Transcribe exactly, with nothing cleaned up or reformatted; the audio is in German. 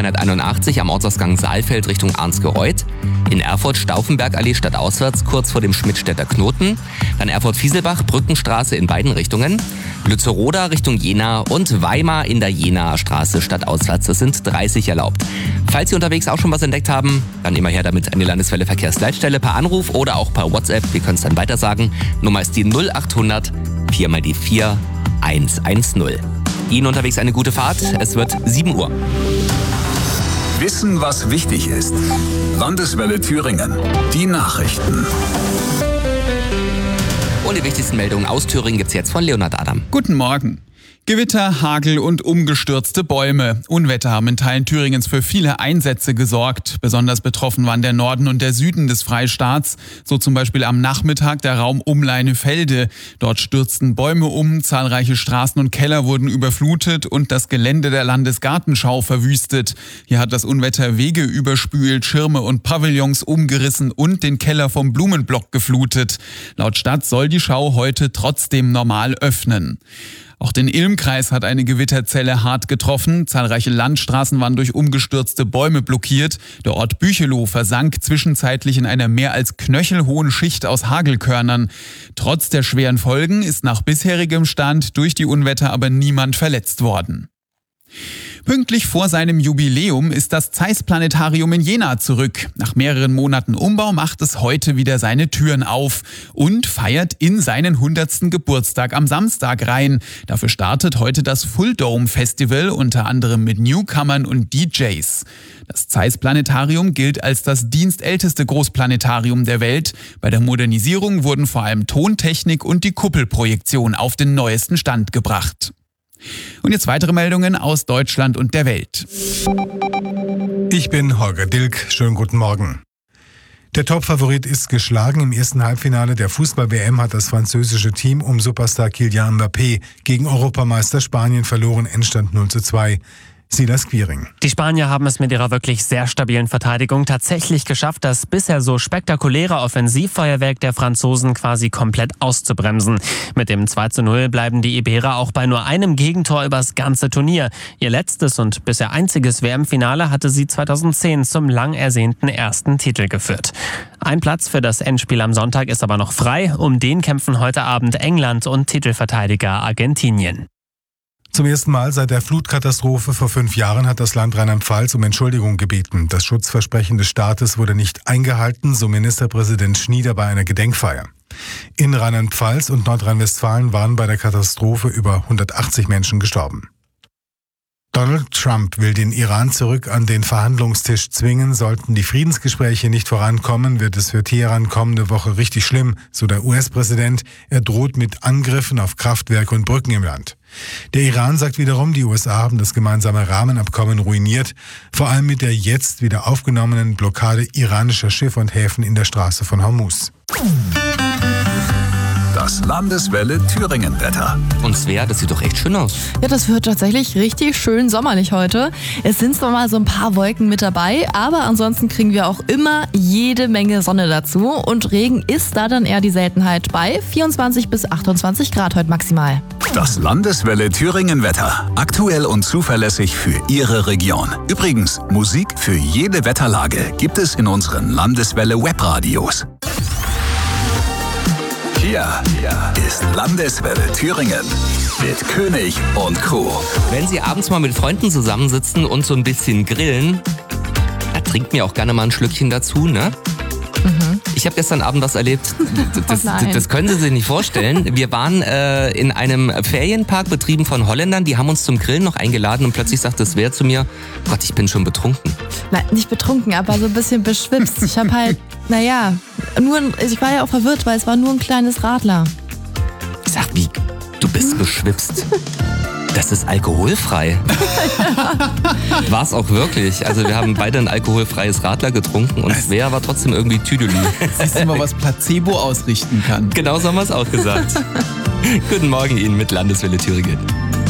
zweihunderteinundachtzig am Ortsausgang Saalfeld Richtung Arnsgereuth. In Erfurt Stauffenbergallee stadtauswärts kurz vor dem Schmidtstädter Knoten. Dann Erfurt-Fieselbach, Brückenstraße in beiden Richtungen. Lützeroda Richtung Jena und Weimar in der Jenaer Straße stadtauswärts. Das sind dreißig erlaubt. Falls Sie unterwegs auch schon was entdeckt haben, dann immer her damit an die Landeswelle Verkehrsleitstelle per Anruf oder auch per WhatsApp. Wir können es dann weitersagen. Nummer ist die null acht hundert vier mal die vier eins eins null. Ihnen unterwegs eine gute Fahrt. Es wird sieben Uhr. Wissen, was wichtig ist. Landeswelle Thüringen. Die Nachrichten. Und die wichtigsten Meldungen aus Thüringen gibt's jetzt von Leonhard Adam. Guten Morgen. Gewitter, Hagel und umgestürzte Bäume. Unwetter haben in Teilen Thüringens für viele Einsätze gesorgt. Besonders betroffen waren der Norden und der Süden des Freistaats. So zum Beispiel am Nachmittag der Raum um Leinefelde. Dort stürzten Bäume um, zahlreiche Straßen und Keller wurden überflutet und das Gelände der Landesgartenschau verwüstet. Hier hat das Unwetter Wege überspült, Schirme und Pavillons umgerissen und den Keller vom Blumenblock geflutet. Laut Stadt soll die Schau heute trotzdem normal öffnen. Auch den Ilm-Kreis hat eine Gewitterzelle hart getroffen. Zahlreiche Landstraßen waren durch umgestürzte Bäume blockiert. Der Ort Büchelow versank zwischenzeitlich in einer mehr als knöchelhohen Schicht aus Hagelkörnern. Trotz der schweren Folgen ist nach bisherigem Stand durch die Unwetter aber niemand verletzt worden. Pünktlich vor seinem Jubiläum ist das Zeiss-Planetarium in Jena zurück. Nach mehreren Monaten Umbau macht es heute wieder seine Türen auf und feiert in seinen hundertsten Geburtstag am Samstag rein. Dafür startet heute das Full Dome Festival, unter anderem mit Newcomern und D Js. Das Zeiss-Planetarium gilt als das dienstälteste Großplanetarium der Welt. Bei der Modernisierung wurden vor allem Tontechnik und die Kuppelprojektion auf den neuesten Stand gebracht. Und jetzt weitere Meldungen aus Deutschland und der Welt. Ich bin Holger Dilk. Schönen guten Morgen. Der Topfavorit ist geschlagen. Im ersten Halbfinale der Fußball-W M hat das französische Team um Superstar Kylian Mbappé gegen Europameister Spanien verloren. Endstand null zu zwei. Silas Quiring. Die Spanier haben es mit ihrer wirklich sehr stabilen Verteidigung tatsächlich geschafft, das bisher so spektakuläre Offensivfeuerwerk der Franzosen quasi komplett auszubremsen. Mit dem zwei zu null bleiben die Iberer auch bei nur einem Gegentor übers ganze Turnier. Ihr letztes und bisher einziges W M-Finale hatte sie zweitausendzehn zum lang ersehnten ersten Titel geführt. Ein Platz für das Endspiel am Sonntag ist aber noch frei. Um den kämpfen heute Abend England und Titelverteidiger Argentinien. Zum ersten Mal seit der Flutkatastrophe vor fünf Jahren hat das Land Rheinland-Pfalz um Entschuldigung gebeten. Das Schutzversprechen des Staates wurde nicht eingehalten, so Ministerpräsident Schnieder bei einer Gedenkfeier. In Rheinland-Pfalz und Nordrhein-Westfalen waren bei der Katastrophe über hundertachtzig Menschen gestorben. Donald Trump will den Iran zurück an den Verhandlungstisch zwingen. Sollten die Friedensgespräche nicht vorankommen, wird es für Teheran kommende Woche richtig schlimm, so der U S-Präsident. Er droht mit Angriffen auf Kraftwerke und Brücken im Land. Der Iran sagt wiederum, die U S A haben das gemeinsame Rahmenabkommen ruiniert, vor allem mit der jetzt wieder aufgenommenen Blockade iranischer Schiffe und Häfen in der Straße von Hormuz. Das Landeswelle Thüringen-Wetter. Und Svea, das sieht doch echt schön aus. Ja, das wird tatsächlich richtig schön sommerlich heute. Es sind zwar mal so ein paar Wolken mit dabei, aber ansonsten kriegen wir auch immer jede Menge Sonne dazu. Und Regen ist da dann eher die Seltenheit bei vierundzwanzig bis achtundzwanzig Grad heute maximal. Das Landeswelle Thüringen-Wetter. Aktuell und zuverlässig für Ihre Region. Übrigens, Musik für jede Wetterlage gibt es in unseren Landeswelle-Webradios. Hier ist Landeswelle Thüringen mit König und Co. Wenn Sie abends mal mit Freunden zusammensitzen und so ein bisschen grillen, da trinkt mir auch gerne mal ein Schlückchen dazu, ne? Mhm. Ich habe gestern Abend was erlebt, das, das, das können Sie sich nicht vorstellen. Wir waren äh, in einem Ferienpark betrieben von Holländern, die haben uns zum Grillen noch eingeladen und plötzlich sagte Svea zu mir, Gott, ich bin schon betrunken. Nein, nicht betrunken, aber so ein bisschen beschwipst. Ich habe halt, naja, nur, ich war ja auch verwirrt, weil es war nur ein kleines Radler. Ich sag, wie, du bist beschwipst? Das ist alkoholfrei. War es auch wirklich. Also wir haben beide ein alkoholfreies Radler getrunken und Svea war trotzdem irgendwie Tüdelü. Siehst du mal, was Placebo ausrichten kann. Genau so haben wir es auch gesagt. Guten Morgen Ihnen mit Landeswelle Thüringen.